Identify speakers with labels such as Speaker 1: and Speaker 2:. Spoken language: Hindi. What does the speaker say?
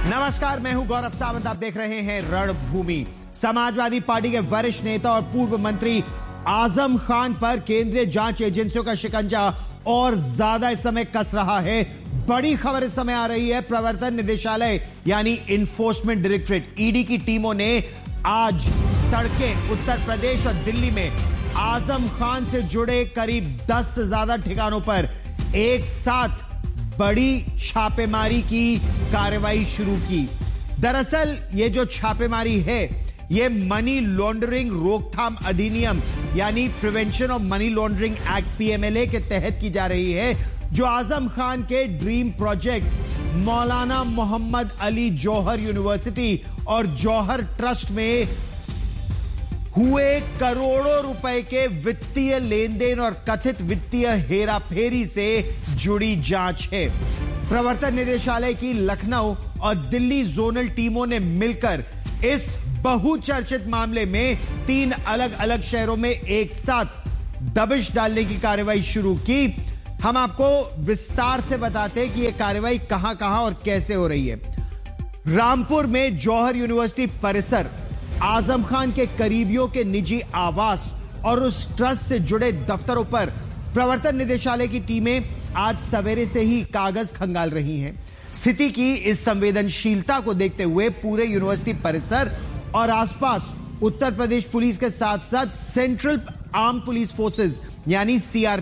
Speaker 1: नमस्कार, मैं हूं गौरव सावंत। आप देख रहे हैं रणभूमि। समाजवादी पार्टी के वरिष्ठ नेता और पूर्व मंत्री आजम खान पर केंद्रीय जांच एजेंसियों का शिकंजा और ज्यादा इस समय कस रहा है। बड़ी खबर इस समय आ रही है। प्रवर्तन निदेशालय यानी इन्फोर्समेंट डायरेक्टरेट ईडी की टीमों ने आज तड़के उत्तर प्रदेश और दिल्ली में आजम खान से जुड़े करीब 10 से ज्यादा ठिकानों पर एक साथ बड़ी छापेमारी की कार्रवाई शुरू की। दरअसल ये जो छापेमारी है, ये मनी लॉन्ड्रिंग रोकथाम अधिनियम यानी prevention of money laundering act PMLA के तहत की जा रही है, जो आजम खान के ड्रीम प्रोजेक्ट मौलाना मोहम्मद अली जौहर यूनिवर्सिटी और जौहर ट्रस्ट में हुए करोड़ों रुपए के वित्तीय लेन देन और कथित वित्तीय हेराफेरी से जुड़ी जांच है। प्रवर्तन निदेशालय की लखनऊ और दिल्ली जोनल टीमों ने मिलकर इस बहुचर्चित मामले में 3 अलग अलग शहरों में एक साथ दबिश डालने की कार्रवाई शुरू की। हम आपको विस्तार से बताते हैं कि यह कार्रवाई कहां और कैसे हो रही है। रामपुर में जौहर यूनिवर्सिटी परिसर, आजम खान के करीबियों के निजी आवास और उस ट्रस्ट से जुड़े दफ्तरों पर प्रवर्तन निदेशालय की टीमें आज सवेरे से ही कागज खंगाल रही हैं। स्थिति की इस संवेदनशीलता को देखते हुए पूरे यूनिवर्सिटी परिसर और आसपास उत्तर प्रदेश पुलिस के साथ साथ सेंट्रल आर्म पुलिस फोर्सेस यानी